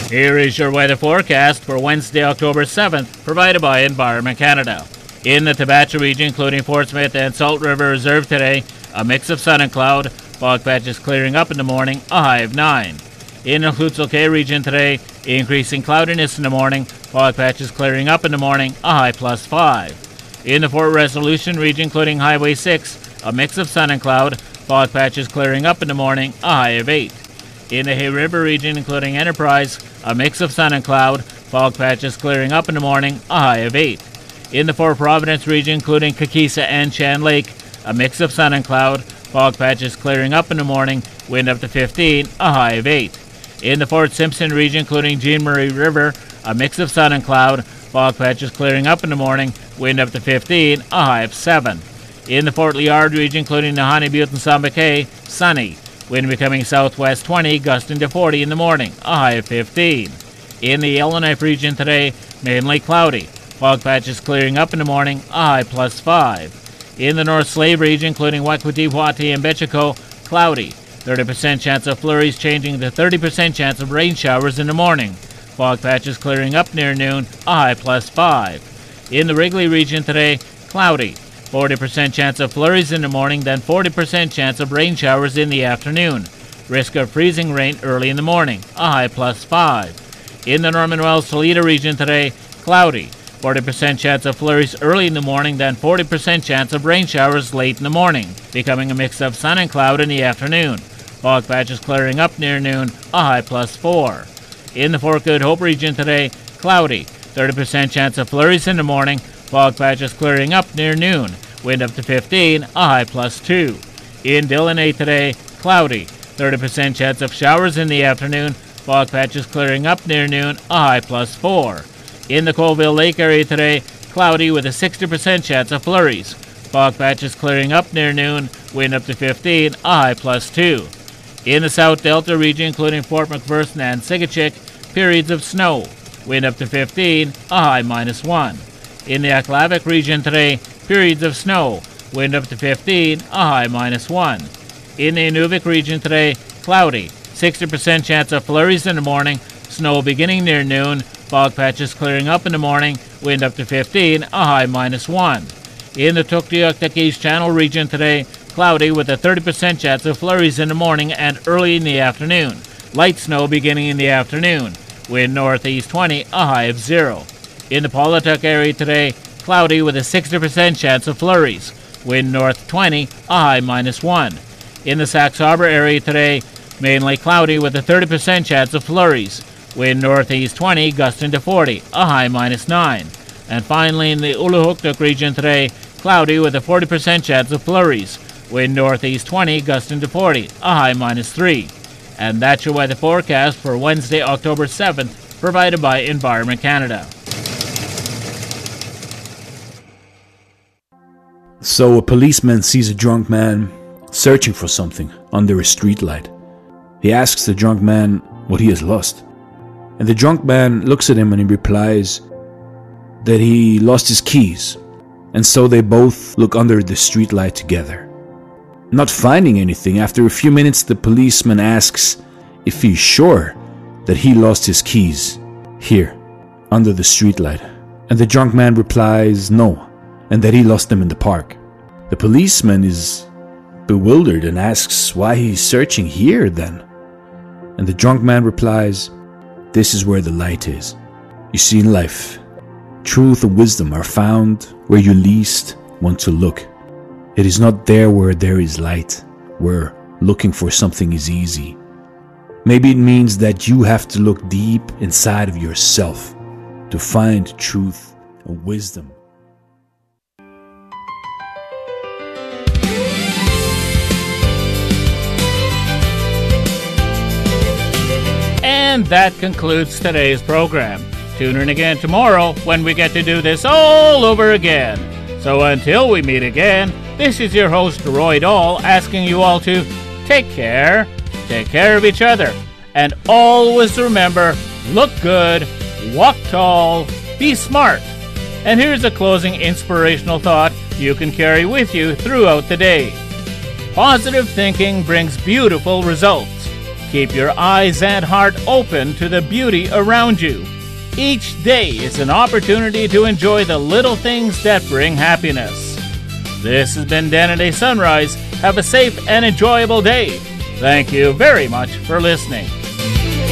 Here is your weather forecast for Wednesday, October 7th, provided by Environment Canada. In the Tabacha region, including Fort Smith and Salt River Reserve today, a mix of sun and cloud, fog patches clearing up in the morning, a high of 9. In the Lutzel Kay region today, increasing cloudiness in the morning, fog patches clearing up in the morning, a high plus 5. In the Fort Resolution region, including Highway 6, a mix of sun and cloud, fog patches clearing up in the morning, a high of 8. In the Hay River region, including Enterprise, a mix of sun and cloud, fog patches clearing up in the morning, a high of 8. In the Fort Providence region, including Kakisa and Chan Lake, a mix of sun and cloud, fog patches clearing up in the morning, wind up to 15, a high of 8. In the Fort Simpson region, including Jean Marie River, a mix of sun and cloud, fog patches clearing up in the morning, wind up to 15, a high of 7. In the Fort Liard region, including Nahanni Butte and Samba Cay, sunny, wind becoming southwest 20, gusting to 40 in the morning, a high of 15. In the Yellowknife region today, mainly cloudy, fog patches clearing up in the morning, a high plus 5. In the North Slave region, including Wakwati, Huati, and Betchiko, cloudy, 30% chance of flurries changing to 30% chance of rain showers in the morning. Fog patches clearing up near noon, a high plus 5. In the Wrigley region today, cloudy, 40% chance of flurries in the morning, then 40% chance of rain showers in the afternoon. Risk of freezing rain early in the morning, a high plus 5. In the Norman Wells Toledo region today, cloudy, 40% chance of flurries early in the morning, then 40% chance of rain showers late in the morning, becoming a mix of sun and cloud in the afternoon. Fog patches clearing up near noon, a high plus 4. In the Fort Good Hope region today, cloudy, 30% chance of flurries in the morning, fog patches clearing up near noon, wind up to 15, a high plus 2. In Delaunay today, cloudy, 30% chance of showers in the afternoon, fog patches clearing up near noon, a high plus 4. In the Colville Lake area today, cloudy with a 60% chance of flurries, fog patches clearing up near noon, wind up to 15, a high plus 2. In the South Delta region, including Fort McPherson and Sigachik, periods of snow, wind up to 15, a high minus 1. In the Aklavik region today, periods of snow, wind up to 15, a high minus 1. In the Inuvik region today, cloudy, 60% chance of flurries in the morning, snow beginning near noon, fog patches clearing up in the morning, wind up to 15, a high minus 1. In the Tuktoyaktuk East Channel region today, cloudy with a 30% chance of flurries in the morning and early in the afternoon. Light snow beginning in the afternoon. Wind northeast 20, a high of 0. In the Paulatuk area today, cloudy with a 60% chance of flurries. Wind north 20, a high minus 1. In the Sax Harbor area today, mainly cloudy with a 30% chance of flurries. Wind northeast 20, gusting to 40, a high minus 9. And finally, in the Uluhuktuk region today, cloudy with a 40% chance of flurries. Wind northeast 20, gusting to 40, a high minus 3. And that's your weather forecast for Wednesday, October 7th, provided by Environment Canada. So a policeman sees a drunk man searching for something under a streetlight. He asks the drunk man what he has lost. And the drunk man looks at him and he replies that he lost his keys. And so they both look under the streetlight together. Not finding anything, after a few minutes the policeman asks if he's sure that he lost his keys here, under the streetlight. And the drunk man replies no, and that he lost them in the park. The policeman is bewildered and asks why he's searching here then. And the drunk man replies, this is where the light is. You see, in life, truth and wisdom are found where you least want to look. It is not there where there is light, where looking for something is easy. Maybe it means that you have to look deep inside of yourself to find truth and wisdom. And that concludes today's program. Tune in again tomorrow when we get to do this all over again. So until we meet again, this is your host, Roy Dahl, asking you all to take care of each other, and always remember, look good, walk tall, be smart. And here's a closing inspirational thought you can carry with you throughout the day. Positive thinking brings beautiful results. Keep your eyes and heart open to the beauty around you. Each day is an opportunity to enjoy the little things that bring happiness. This has been Day Sunrise. Have a safe and enjoyable day. Thank you very much for listening.